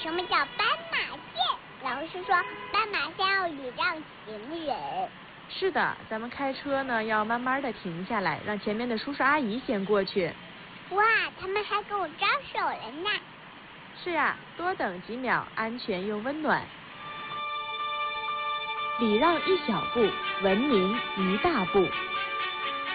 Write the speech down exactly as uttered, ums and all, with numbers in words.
什么叫斑马线？老师说斑马线要礼让行人。 是的，咱们开车呢要慢慢的停下来，让前面的叔叔阿姨先过去。 哇，他们还跟我招手了呢。 是呀，多等几秒，安全又温暖。礼让一小步，文明一大步。